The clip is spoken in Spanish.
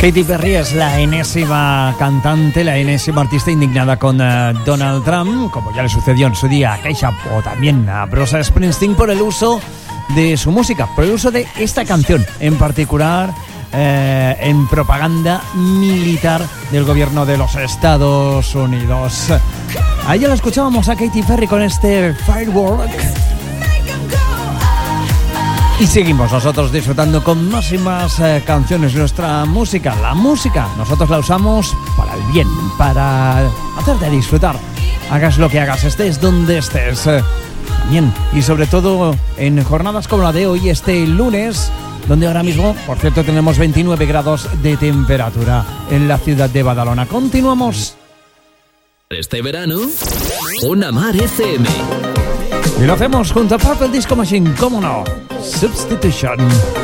Katy Perry es la enésima cantante, la enésima artista indignada con Donald Trump, como ya le sucedió en su día a Keisha o también a Bruce Springsteen, por el uso de su música, por el uso de esta canción en particular en propaganda militar del gobierno de los Estados Unidos. Ayer la escuchábamos a Katy Perry con este Firework. Y seguimos nosotros disfrutando con más y más canciones. Nuestra música, la música, nosotros la usamos para el bien, para hacerte disfrutar. Hagas lo que hagas, estés donde estés. También, y sobre todo en jornadas como la de hoy, este lunes, donde ahora mismo, por cierto, tenemos 29 grados de temperatura en la ciudad de Badalona. Continuamos. Este verano, Ona Mar FM. Y lo hacemos junto a Purple Disco Machine, cómo no, Substitution.